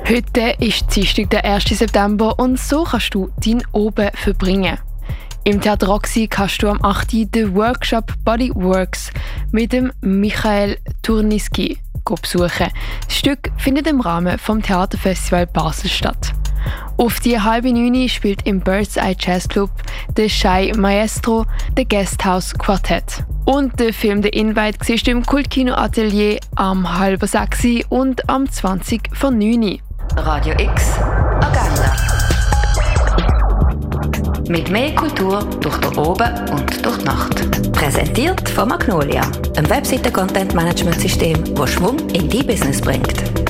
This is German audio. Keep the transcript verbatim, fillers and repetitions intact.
Heute ist Dienstag, der ersten September, und so kannst du deinen Abend verbringen. Im Theater Roxy kannst du am achten den Workshop Bodyworks mit dem Michael Turniski besuchen. Das Stück findet im Rahmen vom Theaterfestival Basel statt. Auf die halbe neun spielt im Bird's Eye Jazz Club der Shy Maestro, der Guesthouse Quartett. Und der Film «The Invite» siehst du im Kultkino Atelier am halb sechs und am zwanzig vor neun. Radio X Agenda. Mit mehr Kultur durch den Oben und durch die Nacht. Präsentiert von Magnolia, einem Webseiten-Content-Management-System, das Schwung in dein Business bringt.